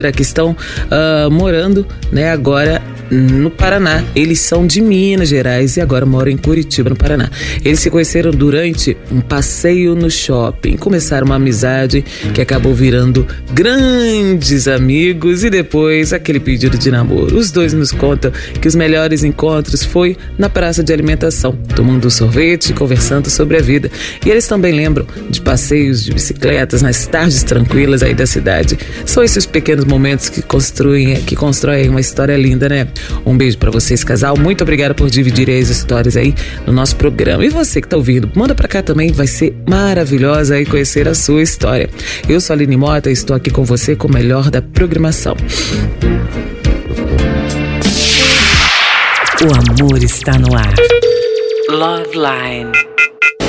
que estão morando, né, agora no Paraná. Eles são de Minas Gerais e agora moram em Curitiba, no Paraná. Eles se conheceram durante um passeio no shopping, começaram uma amizade que acabou virando grandes amigos e depois aquele pedido de namoro. Os dois nos contam que os melhores encontros foi na praça de alimentação, tomando sorvete e conversando sobre a vida. E eles também lembram de passeios de bicicletas nas tardes tranquilas aí da cidade. São esses pequenos momentos que constroem uma história linda, né? Um beijo pra vocês, casal. Muito obrigada por dividirem as histórias aí no nosso programa. E você que tá ouvindo, manda pra cá também, vai ser maravilhosa aí conhecer a sua história. Eu sou a Aline Mota e estou aqui com você com o melhor da programação. O amor está no ar. Love Line.